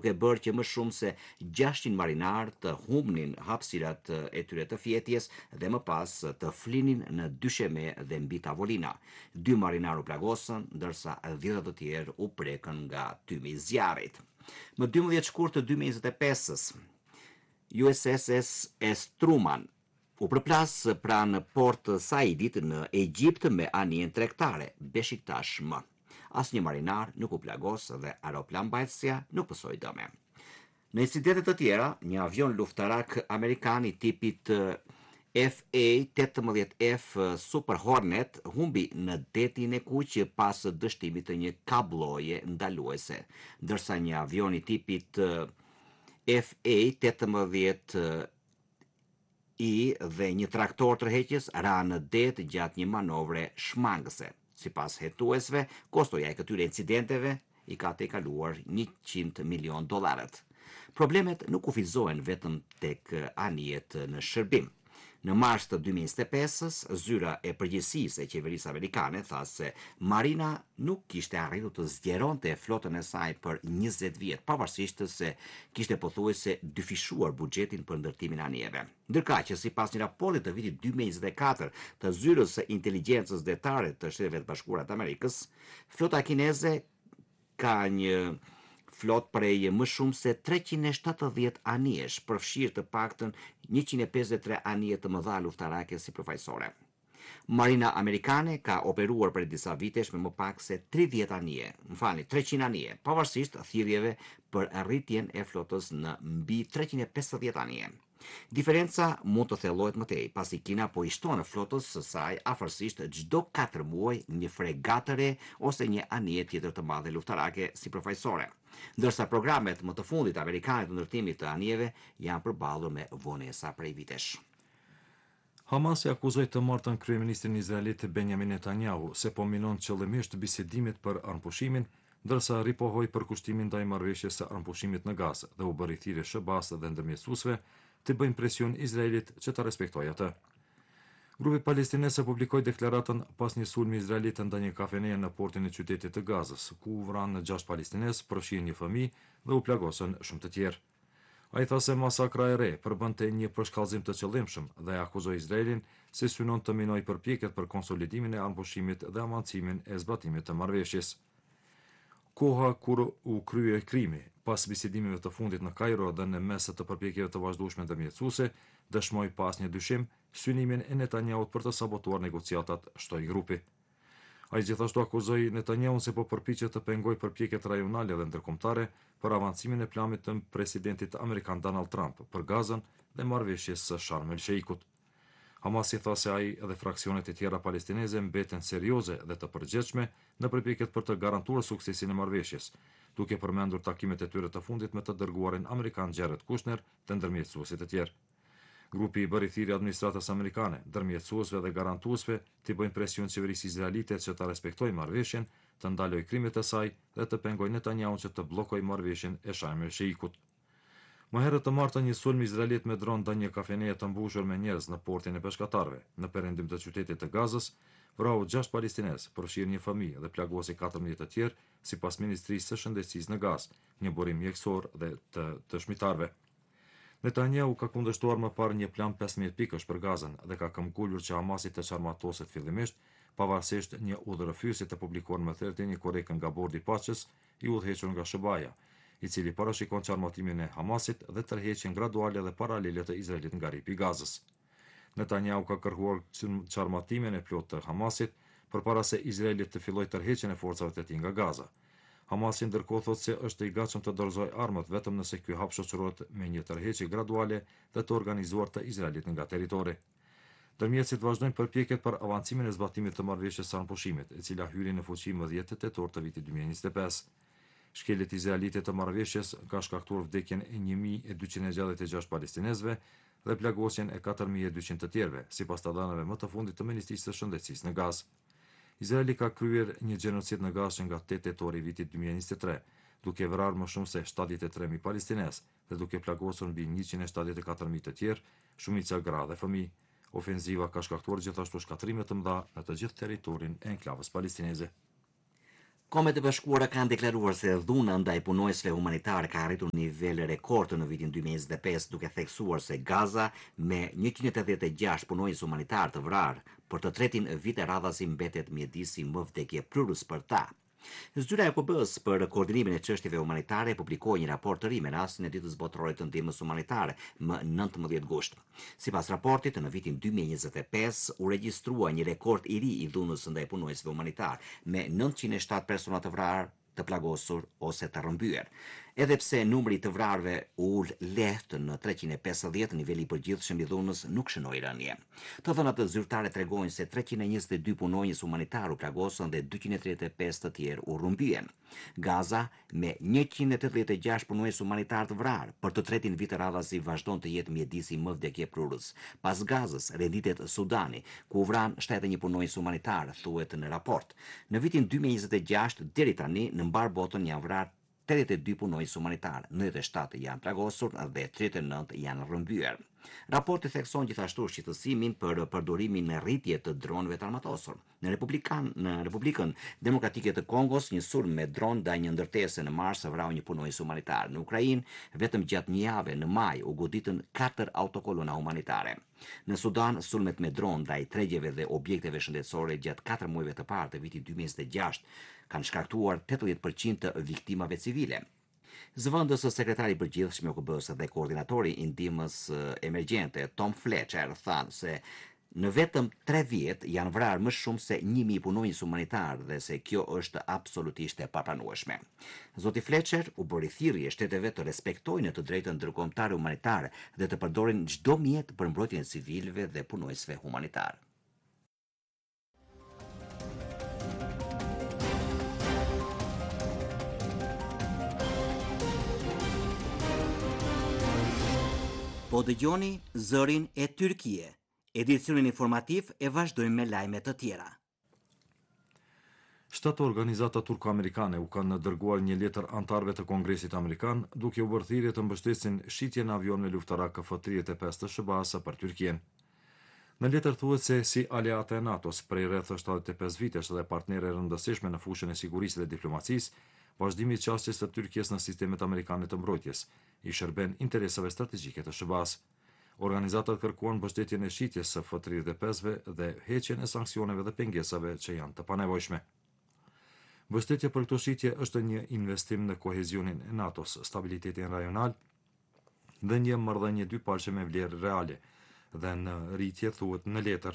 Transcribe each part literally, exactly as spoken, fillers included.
duke bërë që më shumë se gjashtëqind marinar të humbnin hapësirat e tyre të fjetjes dhe më pas të flinin në dysheme dhe mbi tavolina. Dy marinar u plagosën, ndërsa dhjetë të tjerë u prekën nga tymi i zjarrit. Më dymbëdhjetë shkurt të dy mijë e njëzet e pesës, U S S Truman u përplas pranë Port Saidit në Egjipt me anijen tregtare Beşiktaş M. Asnjë marinar nuk u plagos dhe aeroplan mbajtësja nuk pësoi dëme. Në incidente të tjera, një avion luftarak amerikan i tipit F A tetëmbëdhjetë F Super Hornet humbi në detin e Kuq pas dështimit të një kabloje ndaluese, ndërsa një avion i tipit F A tetëmbëdhjetë I dhe një traktor tërheqës ra në det gjatë një manovre shmangëse. Sipas hetuesve, kostoja e këtyre incidenteve i ka tejkaluar njëqind milion dollarët. Problemet nuk kufizohen vetëm tek anijet në shërbim. Në mars të dy mijë e njëzet e pesës, zyra e përgjegjësisë e qeverisë amerikane tha se Marina nuk kishte arritur të zgjeronte flotën e saj për njëzet vjet, pavarësisht se kishte pothuajse dyfishuar buxhetin për ndërtimin e anijeve. Ndërkaq që sipas një raporti të vitit dy mijë e njëzet e katër të zyrës së inteligjencës detare të Shtetet Bashkuara të Amerikës, flota kineze ka një flot prej më shumë se treqind e shtatëdhjetë anijesh, përfshirë të paktën njëqind e pesëdhjetë e tre anije të mëdha luftarake sipërfaqësore. Marina amerikane ka operuar për disa vitesh me më pak se tridhjetë anije, më falni, treqind anije, pavarësisht thirrjeve për rritjen e flotës në mbi treqind e pesëdhjetë anije. Diferenca mund të thellohet më tej, pasi Kina po i shton në flotës së saj afërsisht çdo katër muaj një fregatëre ose një anije tjetër të madhe luftarake sipërfaqësore, ndërsa programet më të fundit amerikane të ndërtimit të anijeve janë përballur me vonesa prej vitesh. Hamasi akuzoi të martën kryeministrin izraelit Benjamin Netanyahu se po minon qëllimisht bisedimet për armëpushimin, ndërsa ripohoi përkushtimin ndaj marrëveshjes së armëpushimit në Gazë dhe u bëri thirrje SBA-s dhe ndërmjetësuesve të bëjnë presion Izraelit që ta respektojë atë. Grupi palestinez publikoi deklaratën pas një sulmi izraelit ndaj një kafeneje në portin e qytetit të Gazës, ku u vranë gjashtë palestinez, përfshirë një fëmijë dhe u plagosën shumë të tjerë. Ai tha se masakra e re përbënte një përshkallëzim të qëllimshëm dhe akuzoi Izraelin se synon të minojë përpjekjet për konsolidimin e armëpushimit dhe avancimin e zbatimit të marrëveshjes. Koha kur u krye krimi, pas bisedimeve të fundit në Kairo dhe në mes të përpjekjeve të vazhdueshme ndërmjetësuese, dëshmoi pas një dyshim synimin e Netanyahut për të sabotuar negociatat, shtoi grupi. Ai gjithashtu akuzoi Netanyahun se po përpiqet të pengojë përpjekjet rajonale dhe ndërkombëtare për avancimin e planit të presidentit amerikan Donald Trump për Gazën dhe marrëveshjes së Sharm el-Sheikut. Hamasi tha se ai dhe fraksionet e tjera palestineze mbeten serioze dhe të përgjithshme në përpjekjet për të garantuar suksesin e marrëveshjes, duke përmendur takimet e tyre të fundit me të dërguarin amerikan Jared Kushner dhe ndërmjetësuesit e tjerë. Grupi i bëri thirrje administratës amerikane, ndërmjetësuesve dhe garantuesve të bëjnë presion qeverisë izraelite që ta respektojë marrëveshjen, të ndalojë krimet e saj dhe të pengojë Netanyahun që të bllokojë marrëveshjen e Sharm el-Sheikut. Më herët të martën një sulm izraelit me dron ndaj një kafeneje të mbushur me njerëz në portin e peshkatarëve, në perëndim të qytetit të Gazës, vrau gjashtë palestinez, përfshirë një fëmijë dhe plagosi katërmbëdhjetë të tjerë, sipas Ministrisë së Shëndetësisë në Gazë, një burim mjekësor dhe të dëshmitarëve. Netanyahu ka kundërshtuar më parë një plan pesëmbëdhjetë pikësh për Gazën dhe ka këmbgulur që Hamasi të çarmatoset fillimisht, pavarësisht një udhërrëfyesi të publikuar më thellë një korrekë nga bordi i paqes i udhëhequr nga S B A-ja, i cili parashikon çarmatimin e Hamasit dhe tërheqjen graduale dhe paralele të Izraelit nga ripi i Gazës. Netanyahu ka kërkuar çarmatimin e plotë të Hamasit përpara se Izraeli të fillojë tërheqjen e forcave të tij nga Gaza. Hamasi ndërkohë thotë se është i gatshëm të dorëzojë armët vetëm nëse ky hap shoqërohet me një tërheqje graduale dhe të organizuar të Izraelit nga territori. Ndërmjetësit vazhdojnë përpjekjet për avancimin e zbatimit të marrëveshjes së armëpushimit, e cila hyri në fuqi më dhjetë tetor të vitit dy mijë e njëzet e pesë. Shkelet izraelite të marrëveshjes ka shkaktuar vdekjen e një mijë e dyqind e gjashtëdhjetë e gjashtë palestinezëve dhe plagosjen e katër mijë e dyqind të tjerëve, sipas të dhënave më të fundit të Ministrisë së Shëndetësisë në Gazë. Izraeli ka kryer një gjenocid në Gazë nga tetë tetor i vitit dy mijë e njëzet e tre, duke vrarë më shumë se shtatëdhjetë e tre mijë palestinezë dhe duke plagosur mbi njëqind e shtatëdhjetë e katër mijë të tjerë, shumica gra dhe fëmijë. Ofenziva ka shkaktuar gjithashtu shkatrime të mëdha në të gjithë territorin e enklavës palestineze. Kombet e Bashkuara kanë deklaruar se dhuna ndaj punonjësve humanitar ka arritur nivel rekord në vitin dy mijë e njëzet e pesë, duke theksuar se Gaza me njëqind e tetëdhjetë e gjashtë punonjës humanitar të vrarë për të tretin vit e radhës mbetet mjedisi më vdekje prurës për ta. Zyra e K B-s për koordinimin e çështjeve humanitare publikoi një raport të ri me rastin e ditës botërore të ndihmës humanitare më nëntëmbëdhjetë gusht. Sipas raportit, në vitin dy mijë e njëzet e pesë u regjistrua një rekord i ri i dhunës ndaj punonjësve humanitar, me nëntëqind e shtatë persona të vrarë, të plagosur ose të rrëmbyer. Edhe pse numri të vrarëve u ul lehtë në treqind e pesëdhjetë, niveli i përgjithshëm i dhunës nuk shënoi rënje. Të dhënat zyrtare tregojnë se treqind e njëzet e dy punonjës humanitar u plagosën dhe dyqind e tridhjetë e pesë të tjerë u rrëmbyen. Gaza, me njëqind e tetëdhjetë e gjashtë punonjës humanitar të vrarë, për të tretin vit të radhës vazhdon të jetë mjedisi më vdekje prurës. Pas Gazës, renditet Sudani, ku u vran shtatë e një punonjës humanitar, thuhet në raport. Në vitin dy mijë e njëzet e gjashtë deri tani në mbar botën janë vrarë tetëdhjetë e dy punonjës humanitar, njëzet e shtatë janë plagosur dhe tridhjetë e nëntë janë rrëmbyer. Raporti thekson gjithashtu shqetësimin për përdorimin në rritje të dronëve të armatosur. Në Republikan, në Republikën Demokratike të Kongos, një sulm me dron ndaj një ndërtese në Mars vrau një punonjës humanitar. Në Ukrainë, vetëm gjatë një jave në maj u goditën katër autokolona humanitare. Në Sudan, sulmet me dron ndaj tregjeve dhe objekteve shëndetësore gjatë katër muajve të parë të vitit dy mijë e njëzet e gjashtë kanë shkaktuar tetëdhjetë përqind të viktimave civile. Zëvendës sekretari i përgjithshëm i O K B-s dhe koordinatori i ndihmës emergjente Tom Fletcher thanë se në vetëm tre vjet janë vrarë më shumë se një mijë punonjës humanitar dhe se kjo është absolutisht e papranueshme. Zoti Fletcher u bëri thirrje shteteve të respektojnë të drejtën ndërkombëtare humanitare dhe të përdorin çdo mjet për mbrojtjen e civilëve dhe punonjësve humanitar. Po dëgjoni Zërin e Tyrkie. Edicionin informativ e vazhdojmë me lajme të tjera. Shtatë organizata turko-amerikane u kanë dërguar një letër antarëve të Kongresit Amerikan, duke u bërë thirrje të mbështetsin shitjen e avionëve luftarak F tridhjetë e pesë të S B A-s për Tyrkinë. Në letër thuhet se si aleate e NATO-s prej rreth shtatëdhjetë e pesë vitesh dhe partnere rëndësishme në fushën e sigurisë dhe diplomacisë, vazhdimi i çastjes së Tyrkisë në sistemet amerikane të mbrojtjes i shërben interesave strategjike të S B A-s. Organizatat kërkuan mbështetjen e shitjes së F tridhjetë e pesëve dhe heqjen e sanksioneve dhe pengesave që janë të panevojshme. Mbështetja për këtë shitje është një investim në kohezionin e NATO-s, stabilitetin rajonal dhe një marrëdhënie dypalëshe me vlerë reale dhe në rritje, thuhet në letër.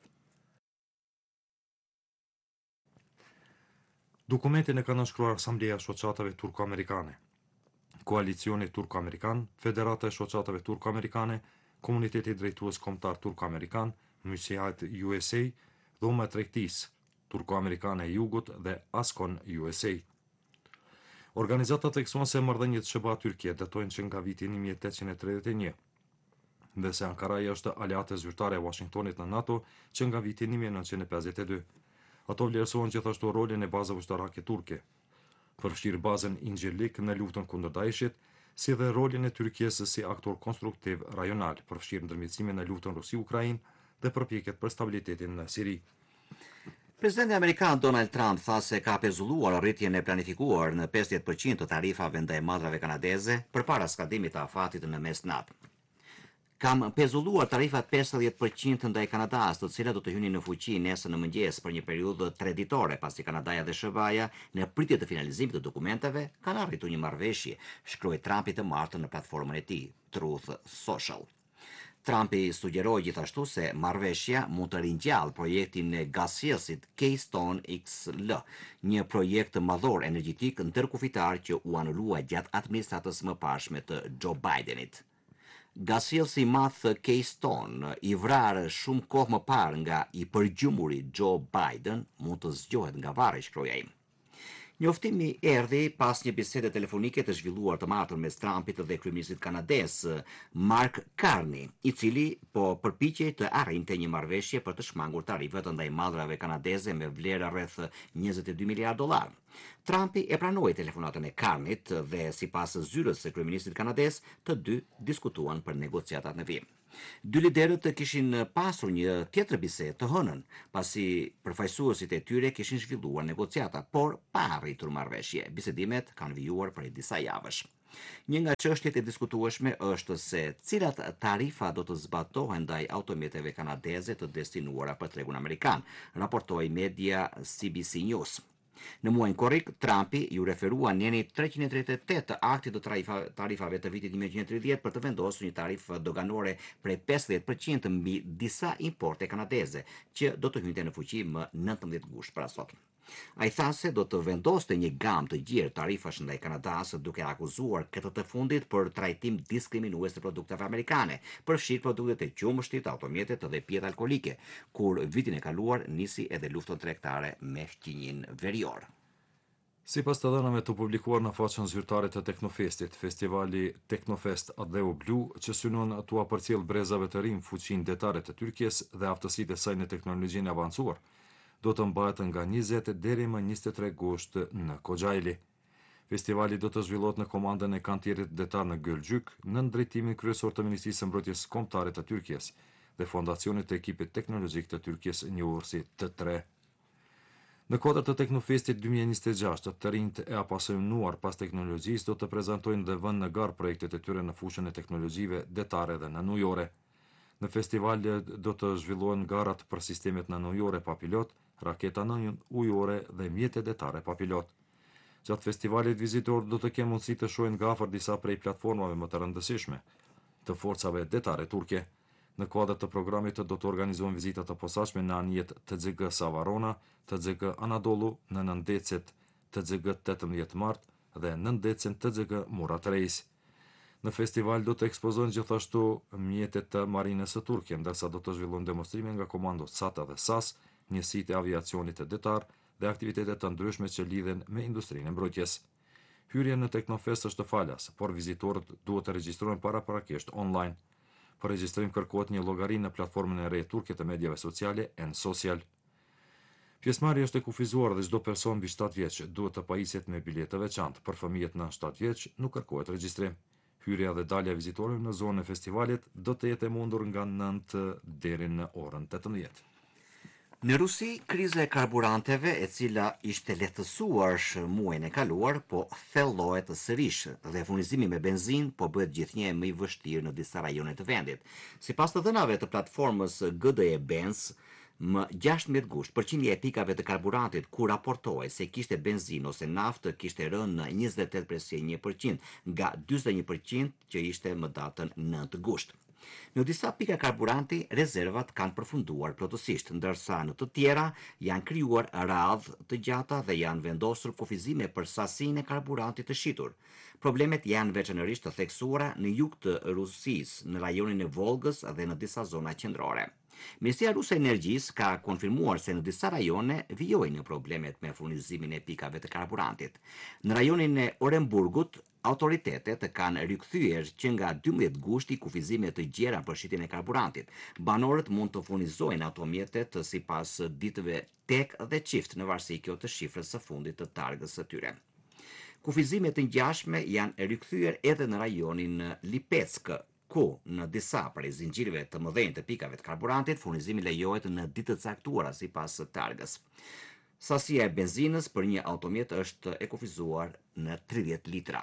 Dokumentin e ka nënshkruar Asambleja e Shoqatave Turko-Amerikane, Koalicioni Turko-Amerikan, Federata e Shoqatave Turko-Amerikane, Komuniteti Drejtues Kombëtar Turko-Amerikan, Mysiat U S A, Dhoma e Tregtisë Turko-Amerikane e Jugut dhe Askon U S A. Organizatat theksuan se marrëdhëniet S B A-Tyrkia datojnë që nga viti një mijë e tetëqind e tridhjetë e një, dhe se Ankaraja është aleate zyrtare e Washingtonit në NATO që nga viti një mijë e nëntëqind e pesëdhjetë e dy. Ato vlerësuan gjithashtu rolin e bazave ushtarake turke, përfshirë bazën Incirlik në luftën kundër Daeshit, si dhe rolin e Tyrkisë si aktor konstruktiv rajonal, përfshirë ndërmjetësimin në luftën Rusi-Ukrainë dhe përpjekjet për stabilitetin në Siri. Presidenti amerikan Donald Trump tha se ka pezulluar rritjen e planifikuar në pesëdhjetë përqind të tarifave ndaj madrave kanadeze përpara skadimit të afatit në mesnatë. Kam pezulluar tarifat pesëdhjetë përqind ndaj Kanadas, të cilat do të hynin në fuqi nesër në mëngjes për një periudhë tre ditore, pasi Kanadaja dhe S B A-ja në pritje të finalizimit të dokumenteve kanë arritur një marrëveshje, shkroi Trumpi të martën në platformën e tij, Truth Social. Trumpi sugjeroi gjithashtu se marrëveshja mund të ringjallë projektin e gasfjesit Keystone X L, një projekt madhor energjetik ndërkufitar që u anulua gjatë administratës më parshme të Joe Bidenit. Gasfjellsi i madh Keystone, i vrarë shumë kohë më parë nga i përgjumuri Joe Biden, mund të zgjohet nga varri, shkroi ai. Njoftimi erdhi pas një bisede telefonike të zhvilluar të martën mes Trumpit dhe kryeministit kanadez Mark Carney, i cili po përpiqej të arrinte një marrëveshje për të shmangur tarifet ndaj madrave kanadeze me vlerë rreth njëzet e dy miliardë dollar. Trumpi e pranoi telefonatën e Karnit dhe sipas zyrës së kryeministit kanadez, të dy diskutuan për negociatat në vijim. Dy liderët kishin pasur një tjetër bisedë të hënën, pasi përfaqësuesit e tyre kishin zhvilluar negociata, por pa arritur marrëveshje. Bisedimet kanë vijuar prej disa javësh. Një nga çështjet e diskutueshme është se cilat tarifa do të zbatohen ndaj automjeteve kanadeze të destinuara për tregun amerikan, raportoi media C B C News. Në muajin korrik, Trumpi ju referua njeni treqind e tridhjetë e tetë të aktit të tarifa, tarifave të vitit një mijë e tridhjetë për të vendosur një tarifë doganore prej pesëdhjetë përqind mbi disa importe kanadeze, që do të hynte në fuqi më nëntëmbëdhjetë gusht para sot. Ai tha se do të vendoste një gamë të gjerë tarifash ndaj Kanadas, duke akuzuar këtë të fundit për trajtim diskriminues të produkteve amerikane, përfshirë produktet e qumështit, automjetet dhe pjetë alkolike, kur vitin e kaluar nisi edhe luftën tregtare me fqinjin verior. Sipas të dhënave të publikuar në faqen zyrtare të Teknofestit, festivali Teknofest Adheu Blu, që synon t'u apërcjell brezave të rinj fuqinë detare të Tyrkisë dhe aftësitë e saj në teknologjinë e avancuar, do të mbahet nga njëzet deri më njëzet e tre gusht në Koxhajli. Festivali do të zhvillohet në komandën e kantierit detar në Gölcük, në drejtimin kryesor të Ministrisë së Mbrojtjes Kombëtare të Tyrkisë dhe Fondacionit të Ekipit Teknologjik të Tyrkisë, njohur si T tre. Në kuadër të Teknofestit dy mijë e njëzet e gjashtë, të rinjt e apasionuar pas teknologjisë do të prezantojnë dhe vënë në garë projektet e tyre në fushën e teknologjive detare dhe nënujore. Në festival do të zhvillohen garat për sistemet nënujore pa pilot, raketa nën ujore dhe mjete detare pa pilot. Gjatë festivalit vizitorët do të kenë mundësi të shohin nga afër disa prej platformave më të rëndësishme të forcave detare turke. Në kuadër të programit do të organizohen vizita të posaçme në anijet T Z G Savarona, T Z G Anadolu, në nëndecet T Z G tetëmbëdhjetë Mart dhe nëndecen T Z G Murat Reis. Në festival do të ekspozohen gjithashtu mjetet të marinës së Turke, ndërsa do të zhvillohen demonstrime nga komandos SATA dhe SAS, njësitë e aviacionit të detar dhe aktivitetet të ndryshme që lidhen me industrinë e mbrojtjes. Hyrja në Teknofest është falas, por vizitorët duhet të regjistrohen paraprakisht online. Për regjistrim kërkohet një llogari në platformën e re turke të mediave sociale N-Social. Pjesëmarrja është e kufizuar dhe çdo person mbi shtatë vjeç duhet të pajiset me biletë veçantë. Për fëmijët në shtatë vjeç nuk kërkohet regjistrim. Hyrja dhe dalja e vizitorëve në zonën e festivalit do të jetë e mundur nga nëntë deri në orën tetëmbëdhjetë. Në Rusi, kriza e karburanteve, e cila ishte lehtësuar muajin e kaluar, po thellohet sërish dhe furnizimi me benzinë po bëhet gjithnjë më i vështirë në disa rajone të vendit. Sipas të dhënave të platformës G D E Benz, më gjashtëmbëdhjetë gusht, përqindja e pikave të karburantit ku raportohej se kishte benzinë ose naftë kishte rënë në njëzet e tetë presë një përqind nga dyzet e një përqind që ishte më datën nëntë gusht. Në disa pika karburanti, rezervat kanë përfunduar plotësisht, ndërsa në të tjera janë krijuar radhë të gjata dhe janë vendosur kufizime për sasinë e karburantit të shitur. Problemet janë veçanërisht të theksuara në jug të Rusisë, në rajonin e Volgës dhe në disa zona qendrore. Ministria Ruse e Energjisë ka konfirmuar se në disa rajone vijojnë problemet me furnizimin e pikave të karburantit. Në rajonin e Orenburgut, autoritetet kanë rikthyer që nga dymbëdhjetë gushti kufizime të gjera për shitjen e karburantit. Banorët mund të furnizojnë automjetet sipas ditëve tek dhe çift në varësi kjo të shifrës së fundit të targës së tyre. Kufizimet të ngjashme janë rikthyer edhe në rajonin Lipeck, ku në disa prej zinxhirëve të mëdhenj të pikave të karburantit furnizimi lejohet në ditë të caktuara sipas targës. Sasia e benzinës për një automjet është e kufizuar në tridhjetë litra.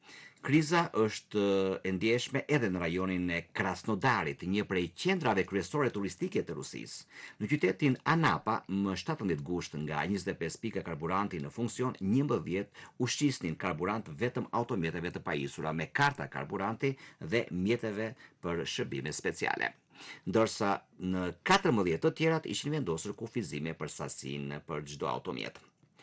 Kriza është e ndjeshme edhe në rajonin e Krasnodarit, një prej qendrave kryesore turistike të Rusisë. Në qytetin Anapa, më shtatëmbëdhjetë gusht nga njëzet e pesë pika karburanti në funksion, njëmbëdhjetë ushqisnin karburant vetëm automjeteve të pajisura me karta karburanti dhe mjeteve për shërbime speciale. Ndërsa në katërmbëdhjetë të tjerat ishin vendosur kufizime për sasinë për çdo automjet.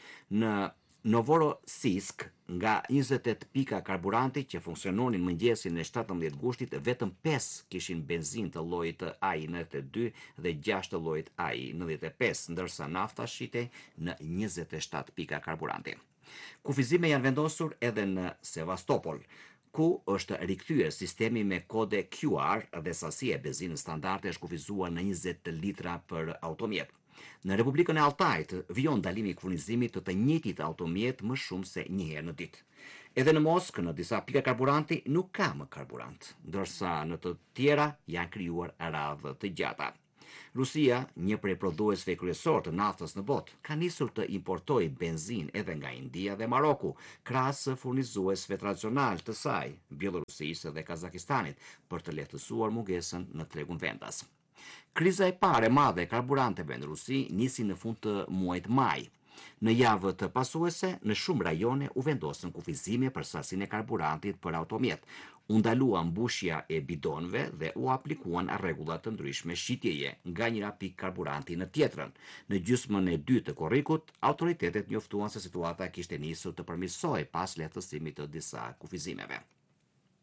Në Novorossiysk, nga njëzet e tetë pika karburanti që funksiononin mëngjesin e shtatëmbëdhjetë gushtit, vetëm pesë kishin benzinë të llojit A I nëntëdhjetë e dy dhe gjashtë të llojit A I nëntëdhjetë e pesë, ndërsa nafta shitej në njëzet e shtatë pika karburanti. Kufizime janë vendosur edhe në Sevastopol, ku është rikthyer sistemi me kode Q R dhe sasia e benzinës standarde është kufizuar në njëzet litra për automjet. Në Republikën e Altajt vijon ndalimi i furnizimit të të njëjtit automjet më shumë se një herë në ditë. Edhe në Moskë, në disa pika karburanti nuk ka më karburant, ndërsa në të tjera janë krijuar radhë të gjata. Rusia, një prej prodhuesve kryesor të naftës në botë, ka nisur të importojë benzinë edhe nga India dhe Maroku, krahas furnizuesve tradicional të saj, Bielorusisë dhe Kazakistanit, për të lehtësuar mungesën në tregun vendas. Kriza e parë e madhe e karburanteve në Rusi nisi në fund të muajit maj. Në javë të pasuese, në shumë rajone u vendosën kufizime për sasinë e karburantit për automjet. U ndalua mbushja e bidonëve dhe u aplikuan rregulla të ndryshme shitjeje nga njëra pikë karburanti në tjetrën. Në gjysmën e dytë të korrikut, autoritetet njoftuan se situata kishte nisur të përmirësohej pas lehtësimit të disa kufizimeve.